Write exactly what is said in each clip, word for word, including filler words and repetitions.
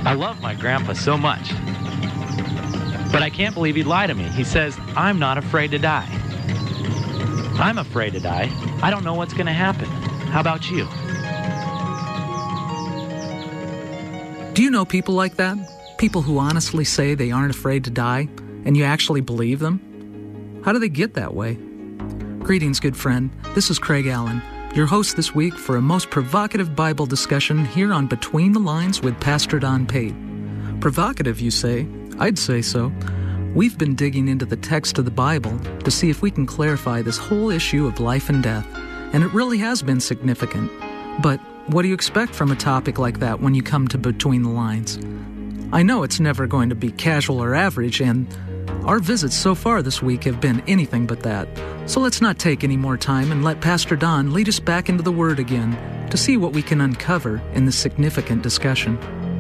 I love my grandpa so much. But I can't believe he'd lie to me. He says, I'm not afraid to die. I'm afraid to die. I don't know what's going to happen. How about you? Do you know people like that? People who honestly say they aren't afraid to die, and you actually believe them? How do they get that way? Greetings, good friend. This is Craig Allen, your host this week for a most provocative Bible discussion here on Between the Lines with Pastor Don Pate. Provocative, you say? I'd say so. We've been digging into the text of the Bible to see if we can clarify this whole issue of life and death, and it really has been significant. But what do you expect from a topic like that when you come to Between the Lines? I know it's never going to be casual or average, and our visits so far this week have been anything but that. So let's not take any more time and let Pastor Don lead us back into the Word again to see what we can uncover in this significant discussion.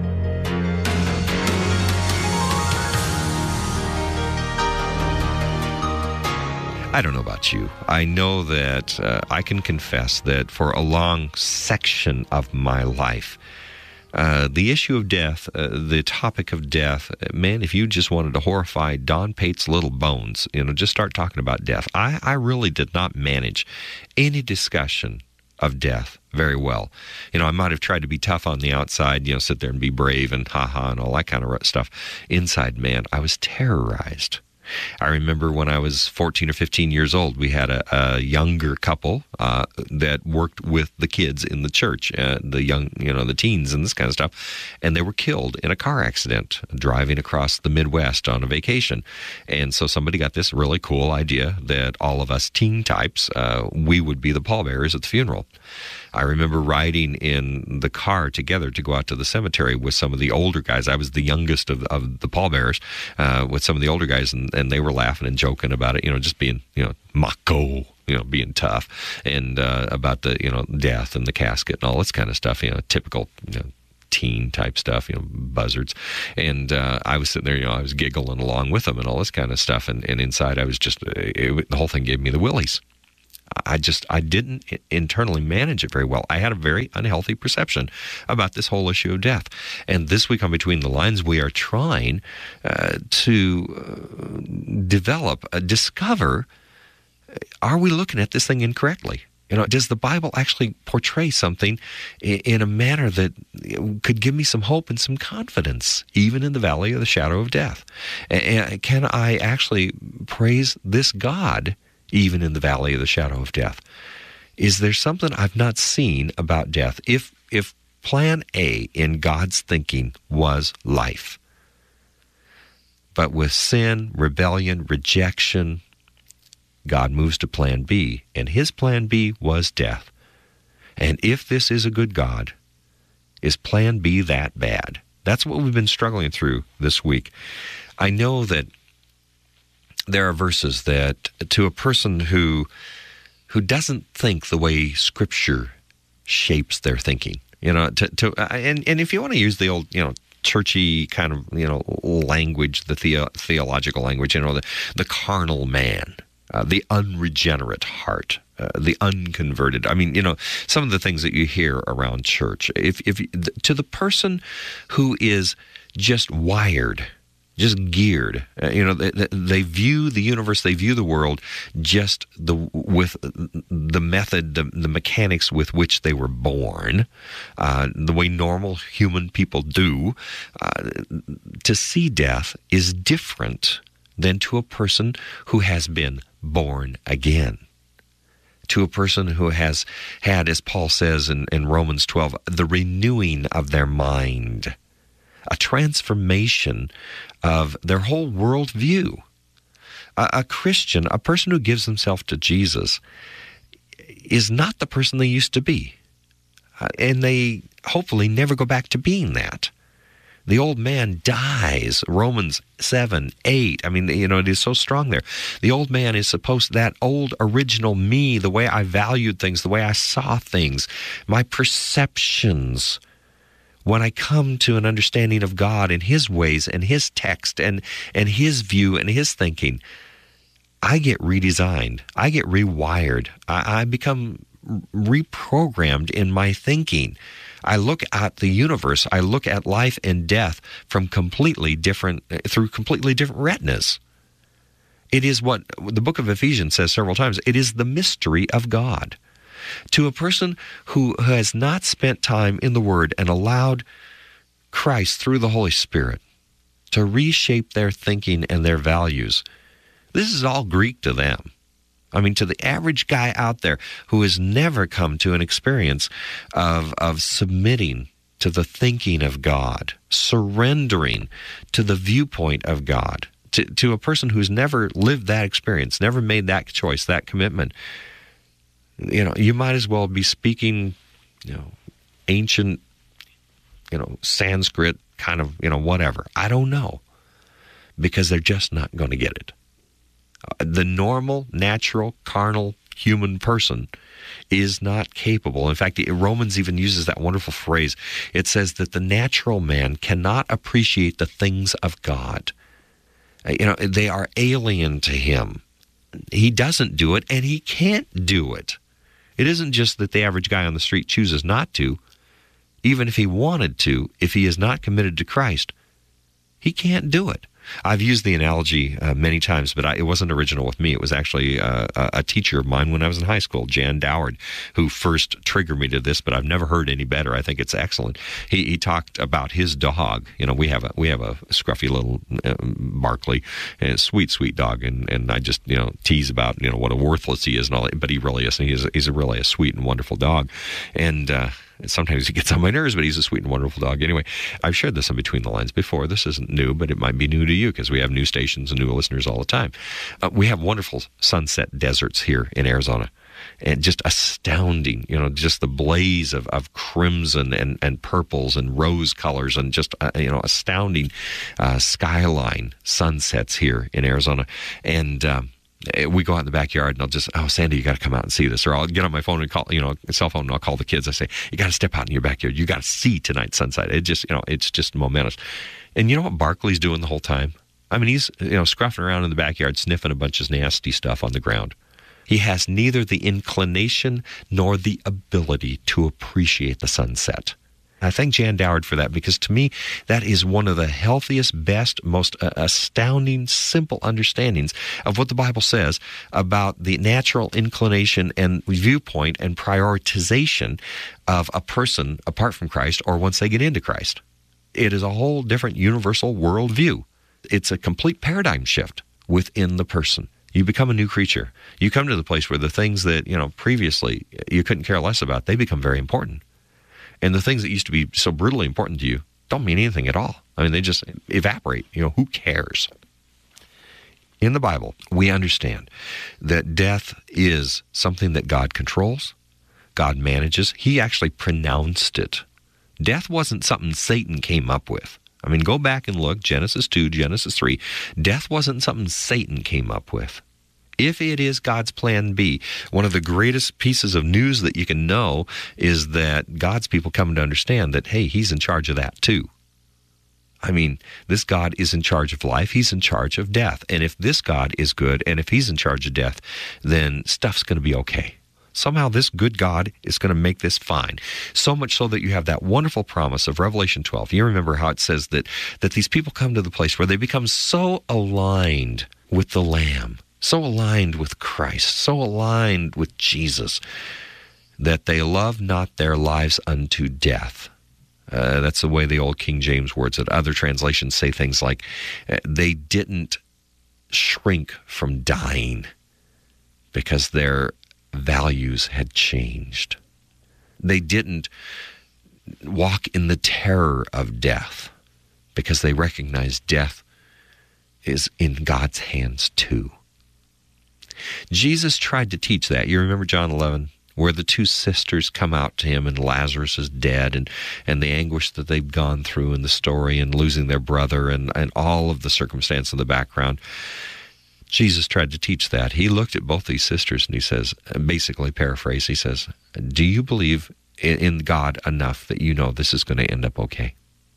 I don't know about you. I know that uh, I can confess that for a long section of my life, uh, the issue of death, uh, the topic of death, man, if you just wanted to horrify Don Pate's little bones, you know, just start talking about death. I, I really did not manage any discussion of death very well. You know, I might have tried to be tough on the outside, you know, sit there and be brave and ha-ha and all that kind of stuff. Inside, man, I was terrorized. I remember when I was fourteen or fifteen years old, we had a, a younger couple uh, that worked with the kids in the church, uh, the young, you know, the teens and this kind of stuff, and they were killed in a car accident driving across the Midwest on a vacation. And so somebody got this really cool idea that all of us teen types, uh, we would be the pallbearers at the funeral. I remember riding in the car together to go out to the cemetery with some of the older guys. I was the youngest of, of the pallbearers, uh, with some of the older guys, and, and they were laughing and joking about it, you know, just being, you know, macho, you know, being tough, and uh, about the, you know, death and the casket and all this kind of stuff, you know, typical, you know, teen type stuff, you know, buzzards. And uh, I was sitting there, you know, I was giggling along with them and all this kind of stuff, and, and inside I was just, it, the whole thing gave me the willies. I just, I didn't internally manage it very well. I had a very unhealthy perception about this whole issue of death. And this week on Between the Lines, we are trying uh, to uh, develop, uh, discover, are we looking at this thing incorrectly? You know, does the Bible actually portray something in a manner that could give me some hope and some confidence, even in the valley of the shadow of death? And can I actually praise this God even in the valley of the shadow of death? Is there something I've not seen about death? If if plan A in God's thinking was life, but with sin, rebellion, rejection, God moves to plan B, and his plan B was death. And if this is a good God, is plan B that bad? That's what we've been struggling through this week. I know that there are verses that, to a person who who doesn't think the way Scripture shapes their thinking, you know, to, to and and if you want to use the old, you know, churchy kind of, you know, language, the, the theological language, you know, the the carnal man, uh, the unregenerate heart, uh, the unconverted. I mean, you know, some of the things that you hear around church. If if to the person who is just wired, just geared, uh, you know, they, they view the universe, they view the world just the with the method, the, the mechanics with which they were born, uh, the way normal human people do. Uh, to see death is different than to a person who has been born again. To a person who has had, as Paul says in, in Romans twelve, the renewing of their mind, a transformation of their whole worldview. A, a Christian, a person who gives himself to Jesus, is not the person they used to be. Uh, and they hopefully never go back to being that. The old man dies, Romans seven, eight. I mean, you know, it is so strong there. The old man is supposed, that old original me, the way I valued things, the way I saw things, my perceptions, when I come to an understanding of God and His ways and His text and, and His view and His thinking, I get redesigned. I get rewired. I, I become reprogrammed in my thinking I look at the universe, I look at life and death from completely different, through completely different retinas. It is what the book of Ephesians says several times. It is the mystery of God. To a person who has not spent time in the Word and allowed Christ through the Holy Spirit to reshape their thinking and their values, this is all Greek to them. I mean, to the average guy out there who has never come to an experience of, of submitting to the thinking of God, surrendering to the viewpoint of God, to, to a person who's never lived that experience, never made that choice, that commitment, you know, you might as well be speaking, you know, ancient, you know, Sanskrit kind of, you know, whatever. I don't know, because they're just not going to get it. The normal, natural, carnal, human person is not capable. In fact, Romans even uses that wonderful phrase. It says that the natural man cannot appreciate the things of God. You know, they are alien to him. He doesn't do it, and he can't do it. It isn't just that the average guy on the street chooses not to. Even if he wanted to, if he is not committed to Christ, he can't do it. I've used the analogy uh, many times, but I, it wasn't original with me. It was actually uh, a, a teacher of mine when I was in high school, Jan Doward, who first triggered me to this, but I've never heard any better. I think it's excellent. He, he talked about his dog. You know, we have a we have a scruffy little uh, Barkley, and a sweet, sweet dog, and, and I just, you know, tease about, you know, what a worthless he is and all that, but he really is. He's, he's a really a sweet and wonderful dog. And, uh, And sometimes he gets on my nerves, but he's a sweet and wonderful dog. Anyway, I've shared this in Between the Lines before. This isn't new, but it might be new to you because we have new stations and new listeners all the time. Uh, we have wonderful sunset deserts here in Arizona, and just astounding, you know, just the blaze of, of crimson and, and purples and rose colors and just, uh, you know, astounding uh, skyline sunsets here in Arizona. And, um, we go out in the backyard and I'll just, oh, Sandy, you got to come out and see this. Or I'll get on my phone and call, you know, cell phone, and I'll call the kids. I say, you got to step out in your backyard. You got to see tonight's sunset. It just, you know, it's just momentous. And you know what Barkley's doing the whole time? I mean, he's, you know, scruffing around in the backyard, sniffing a bunch of nasty stuff on the ground. He has neither the inclination nor the ability to appreciate the sunset. I thank Jan Doward for that, because to me, that is one of the healthiest, best, most uh, astounding, simple understandings of what the Bible says about the natural inclination and viewpoint and prioritization of a person apart from Christ or once they get into Christ. It is a whole different universal worldview. It's a complete paradigm shift within the person. You become a new creature. You come to the place where the things that, you know, previously you couldn't care less about, they become very important. And the things that used to be so brutally important to you don't mean anything at all. I mean, they just evaporate. You know, who cares? In the Bible, we understand that death is something that God controls, God manages. He actually pronounced it. Death wasn't something Satan came up with. I mean, go back and look, Genesis two, Genesis three. Death wasn't something Satan came up with. If it is God's plan B, one of the greatest pieces of news that you can know is that God's people come to understand that, hey, he's in charge of that too. I mean, this God is in charge of life. He's in charge of death. And if this God is good, and if he's in charge of death, then stuff's going to be okay. Somehow this good God is going to make this fine. So much so that you have that wonderful promise of Revelation twelve. You remember how it says that, that these people come to the place where they become so aligned with the Lamb, so aligned with Christ, so aligned with Jesus, that they love not their lives unto death. Uh, that's the way the old King James words it. Other translations say things like, uh, they didn't shrink from dying because their values had changed. They didn't walk in the terror of death because they recognized death is in God's hands too. Jesus tried to teach that. You remember John eleven, where the two sisters come out to him and Lazarus is dead, and, and the anguish that they've gone through in the story and losing their brother and, and all of the circumstance in the background. Jesus tried to teach that. He looked at both these sisters and he says, basically paraphrase, he says, do you believe in, in God enough that you know this is going to end up okay?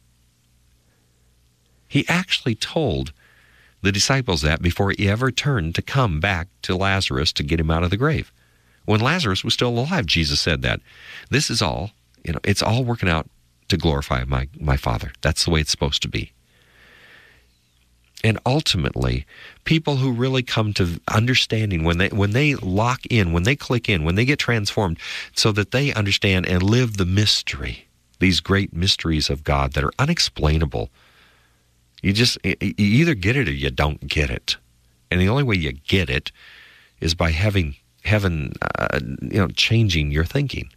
He actually told the disciples that before he ever turned to come back to Lazarus to get him out of the grave. When Lazarus was still alive, Jesus said that. This is all You know, it's all working out to glorify my, my Father. That's the way it's supposed to be. And ultimately, people who really come to understanding, when they when they lock in, when they click in, when they get transformed, so that they understand and live the mystery, these great mysteries of God that are unexplainable. You just, you either get it or you don't get it. And the only way you get it is by having heaven, uh, you know, changing your thinking.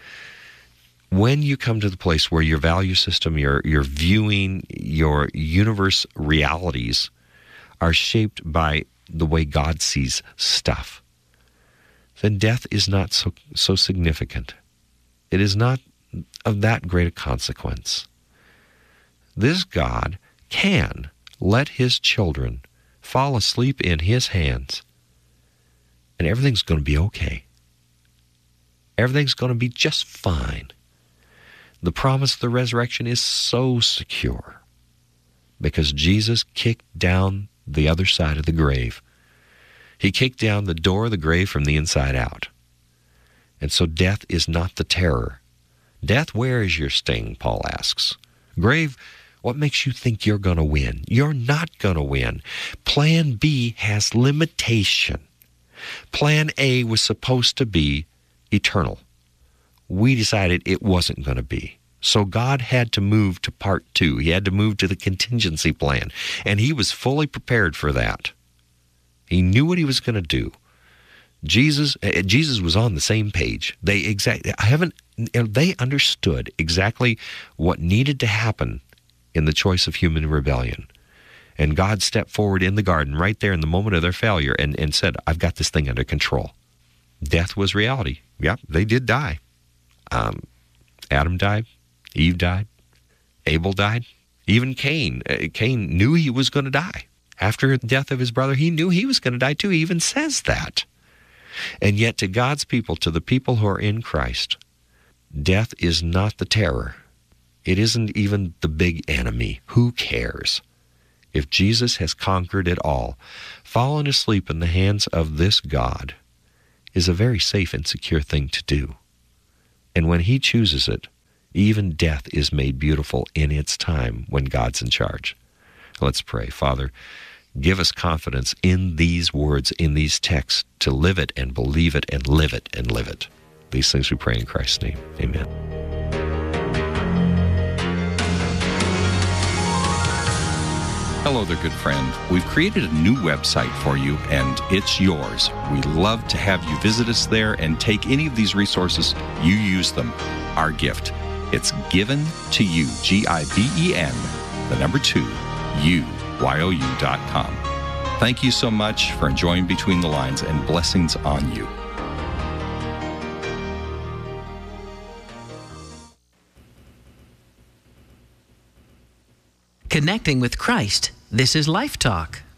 When you come to the place where your value system, your your viewing, your universe realities are shaped by the way God sees stuff, then death is not so so significant. It is not of that great a consequence. This God can let his children fall asleep in his hands, and everything's going to be okay. Everything's going to be just fine. The promise of the resurrection is so secure because Jesus kicked down the other side of the grave. He kicked down the door of the grave from the inside out. And so death is not the terror. Death, where is your sting, Paul asks. Grave, what makes you think you're going to win? You're not going to win. Plan B has limitation. Plan A was supposed to be eternal. We decided it wasn't going to be. So God had to move to part two. He had to move to the contingency plan. And he was fully prepared for that. He knew what he was going to do. Jesus uh, Jesus was on the same page. They exactly I haven't they understood exactly what needed to happen in the choice of human rebellion. And God stepped forward in the garden right there in the moment of their failure and, and said, I've got this thing under control. Death was reality. Yep, they did die. Um, Adam died, Eve died, Abel died, even Cain. Uh, Cain knew he was going to die. After the death of his brother, he knew he was going to die too. He even says that. And yet to God's people, to the people who are in Christ, death is not the terror. It isn't even the big enemy. Who cares? If Jesus has conquered it all, fallen asleep in the hands of this God is a very safe and secure thing to do. And when he chooses it, even death is made beautiful in its time when God's in charge. Let's pray. Father, give us confidence in these words, in these texts, to live it and believe it and live it and live it. These things we pray in Christ's name. Amen. Hello there, good friend. We've created a new website for you, and it's yours. We love to have you visit us there and take any of these resources. You use them. Our gift. It's given to you, G I V E N, the number two, U, Y O U dot com. Thank you so much for enjoying Between the Lines, and blessings on you. Connecting with Christ. This is Life Talk.